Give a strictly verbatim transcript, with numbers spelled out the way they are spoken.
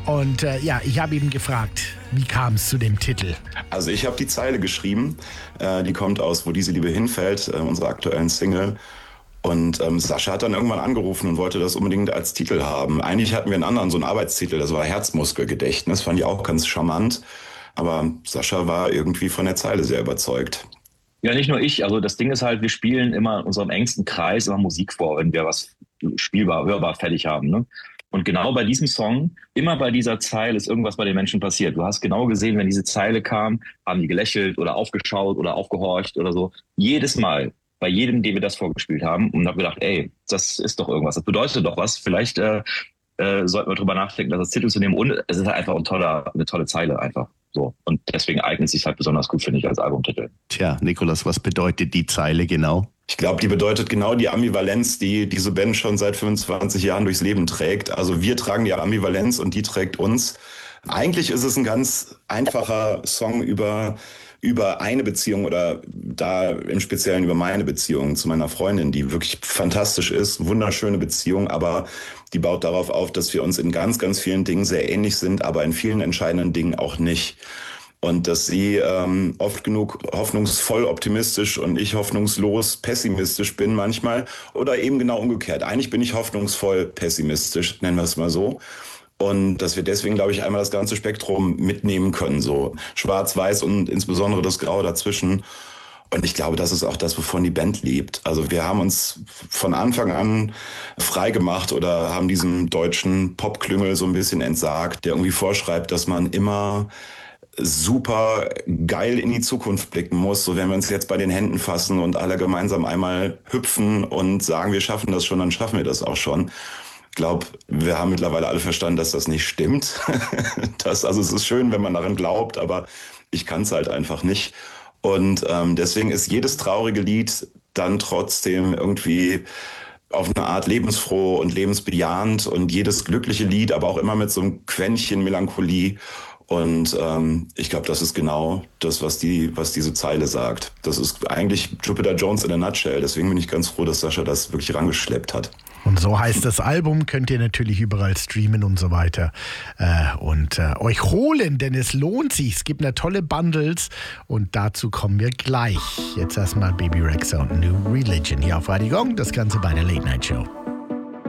Und äh, ja, ich habe ihn gefragt, wie kam es zu dem Titel? Also ich habe die Zeile geschrieben, äh, die kommt aus Wo diese Liebe hinfällt, äh, unserer aktuellen Single. Und ähm, Sascha hat dann irgendwann angerufen und wollte das unbedingt als Titel haben. Eigentlich hatten wir einen anderen, so einen Arbeitstitel, das war Herzmuskelgedächtnis, fand ich auch ganz charmant. Aber Sascha war irgendwie von der Zeile sehr überzeugt. Ja, nicht nur ich. Also das Ding ist halt, wir spielen immer in unserem engsten Kreis immer Musik vor, wenn wir was spielbar, hörbar fertig haben. Ne? Und genau bei diesem Song, immer bei dieser Zeile ist irgendwas bei den Menschen passiert. Du hast genau gesehen, wenn diese Zeile kam, haben die gelächelt oder aufgeschaut oder aufgehorcht oder so. Jedes Mal, bei jedem, dem wir das vorgespielt haben, und habe gedacht, ey, das ist doch irgendwas, das bedeutet doch was. Vielleicht äh, äh, sollten wir drüber nachdenken, das als Titel zu nehmen. Und es ist halt einfach ein toller, eine tolle Zeile einfach. So. Und deswegen eignet sich halt besonders gut, finde ich, als Albumtitel. Tja, Nikolaus, was bedeutet die Zeile genau? Ich glaube, die bedeutet genau die Ambivalenz, die diese Band schon seit fünfundzwanzig Jahren durchs Leben trägt. Also wir tragen die Ambivalenz und die trägt uns. Eigentlich ist es ein ganz einfacher Song über, über eine Beziehung oder da im Speziellen über meine Beziehung zu meiner Freundin, die wirklich fantastisch ist, wunderschöne Beziehung, aber die baut darauf auf, dass wir uns in ganz, ganz vielen Dingen sehr ähnlich sind, aber in vielen entscheidenden Dingen auch nicht. Und dass sie ähm, oft genug hoffnungsvoll optimistisch und ich hoffnungslos pessimistisch bin manchmal. Oder eben genau umgekehrt. Eigentlich bin ich hoffnungsvoll pessimistisch, nennen wir es mal so. Und dass wir deswegen, glaube ich, einmal das ganze Spektrum mitnehmen können. So schwarz-weiß und insbesondere das Grau dazwischen. Und ich glaube, das ist auch das, wovon die Band lebt. Also wir haben uns von Anfang an frei gemacht oder haben diesem deutschen Popklüngel so ein bisschen entsagt, der irgendwie vorschreibt, dass man immer super geil in die Zukunft blicken muss. So, wenn wir uns jetzt bei den Händen fassen und alle gemeinsam einmal hüpfen und sagen, wir schaffen das schon, dann schaffen wir das auch schon. Ich glaube, wir haben mittlerweile alle verstanden, dass das nicht stimmt. das, also es ist schön, wenn man daran glaubt, aber ich kann es halt einfach nicht. Und ähm, deswegen ist jedes traurige Lied dann trotzdem irgendwie auf eine Art lebensfroh und lebensbejahend und jedes glückliche Lied, aber auch immer mit so einem Quäntchen Melancholie. Und ähm, ich glaube, das ist genau das, was die, was diese Zeile sagt. Das ist eigentlich Jupiter Jones in a nutshell. Deswegen bin ich ganz froh, dass Sascha das wirklich rangeschleppt hat. Und so heißt das Album, könnt ihr natürlich überall streamen und so weiter äh, und äh, euch holen, denn es lohnt sich. Es gibt eine tolle Bundles und dazu kommen wir gleich. Jetzt erstmal Baby Rexha und New Religion hier auf Radio Gong, das Ganze bei der Late Night Show.